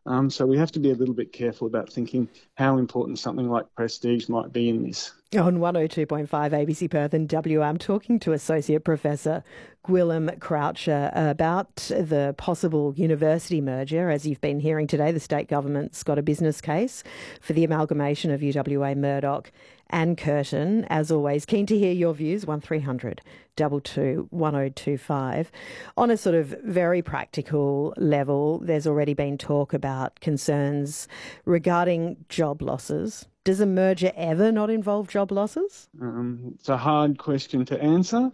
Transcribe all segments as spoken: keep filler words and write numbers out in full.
Um, so we have to be a little bit careful about thinking how important something like prestige might be in this. On one oh two point five A B C Perth and W A, I'm talking to Associate Professor Gwilym Croucher about the possible university merger. As you've been hearing today, the state government's got a business case for the amalgamation of U W A, Murdoch and Curtin. As always, keen to hear your views, one three hundred two two one oh two five. On a sort of very practical level, there's already been talk about concerns regarding job losses. Does a merger ever not involve job losses? Um, it's a hard question to answer.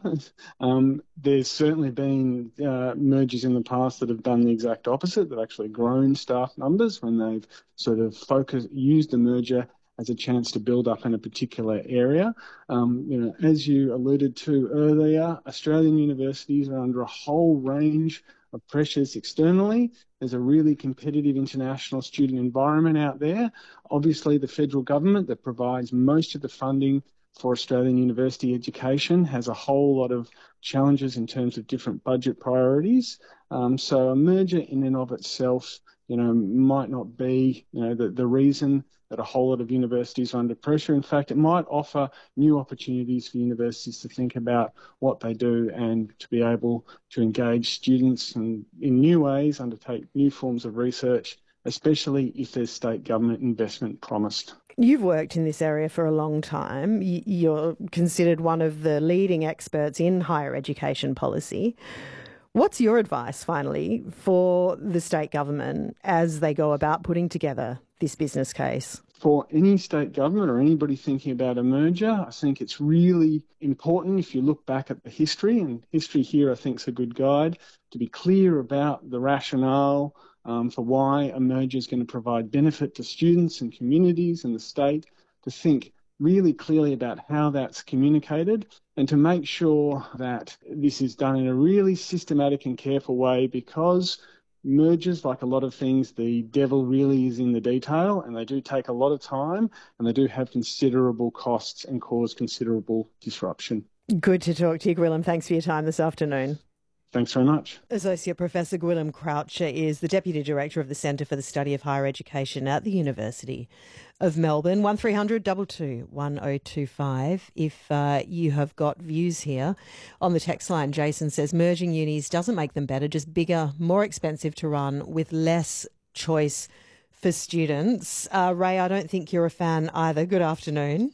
Um, there's certainly been uh, mergers in the past that have done the exact opposite, that have actually grown staff numbers when they've sort of focused, used the merger as a chance to build up in a particular area. Um, you know, as you alluded to earlier, Australian universities are under a whole range of pressures externally. There's a really competitive international student environment out there. Obviously, the federal government that provides most of the funding for Australian university education has a whole lot of challenges in terms of different budget priorities. Um, so a merger in and of itself, you know, might not be, you know, the, the reason that a whole lot of universities are under pressure. In fact, it might offer new opportunities for universities to think about what they do and to be able to engage students and in new ways, undertake new forms of research, especially if there's state government investment promised. You've worked in this area for a long time. You're considered one of the leading experts in higher education policy. What's your advice, finally, for the state government as they go about putting together this business case? For any state government or anybody thinking about a merger, I think it's really important, if you look back at the history, and history here I think is a good guide, to be clear about the rationale um, for why a merger is going to provide benefit to students and communities and the state, to think really clearly about how that's communicated and to make sure that this is done in a really systematic and careful way, because mergers, like a lot of things, the devil really is in the detail, and they do take a lot of time and they do have considerable costs and cause considerable disruption. Good to talk to you, Gwilym. Thanks for your time this afternoon. Thanks very much. Associate Professor Gwilym Croucher is the Deputy Director of the Centre for the Study of Higher Education at the University of Melbourne. one three hundred two two one oh two five if uh, you have got views here. On the text line, Jason says, merging unis doesn't make them better, just bigger, more expensive to run with less choice for students. Uh, Ray, I don't think you're a fan either. Good afternoon.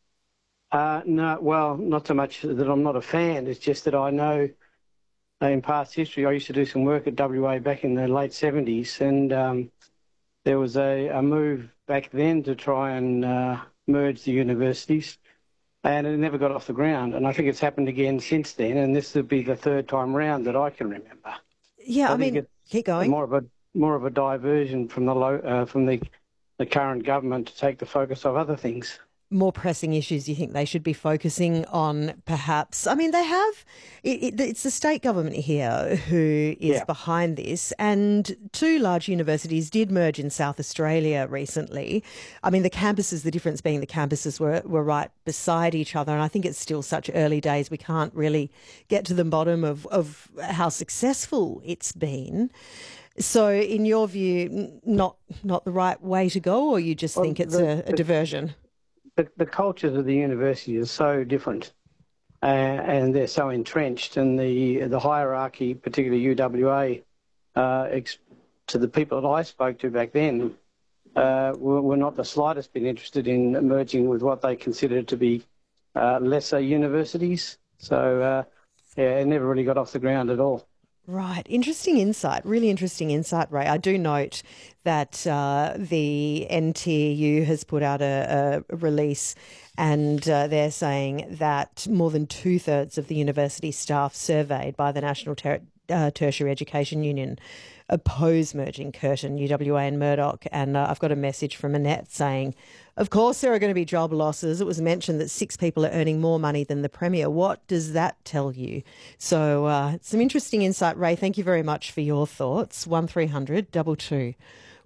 Uh, no, well, not so much that I'm not a fan. It's just that I know in past history, I used to do some work at W A back in the late seventies, and um, there was a, a move back then to try and uh, merge the universities, and it never got off the ground. And I think it's happened again since then, and this would be the third time round that I can remember. Yeah, I, I mean, keep going. More of a more of a diversion from the low, uh, from the the current government to take the focus of other things. More pressing issues you think they should be focusing on, perhaps? I mean, they have, it, it, it's the state government here who is yeah. behind this, and two large universities did merge in South Australia recently. I mean, the campuses, the difference being the campuses were, were right beside each other, and I think it's still such early days, we can't really get to the bottom of, of how successful it's been. So in your view, not not the right way to go, or you just well, think it's the, a, a the, diversion? The, the cultures of the university are so different, uh, and they're so entrenched, and the the hierarchy, particularly U W A, uh, ex- to the people that I spoke to back then, uh, were, were not the slightest bit interested in merging with what they considered to be uh, lesser universities. So, uh, yeah, it never really got off the ground at all. Right. Interesting insight. Really interesting insight, Ray. I do note that uh, the N T U has put out a, a release, and uh, they're saying that more than two-thirds of the university staff surveyed by the National Ter- uh, Tertiary Education Union oppose merging Curtin, U W A and Murdoch. And uh, I've got a message from Annette saying, of course there are going to be job losses. It was mentioned that six people are earning more money than the Premier. What does that tell you? So uh, some interesting insight, Ray. Thank you very much for your thoughts. one three hundred two two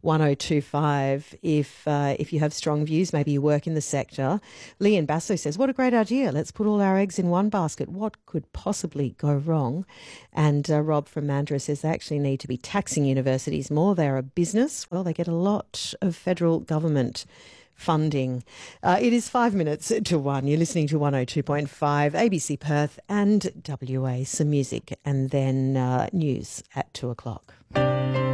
one oh two five if uh, if you have strong views, maybe you work in the sector. Lee in Basso says, what a great idea. Let's put all our eggs in one basket. What could possibly go wrong? And uh, Rob from Mandurah says they actually need to be taxing universities more. They're a business. Well, they get a lot of federal government funding. Uh, it is five minutes to one. You're listening to one oh two point five, A B C Perth and W A. Some music and then uh, news at two o'clock.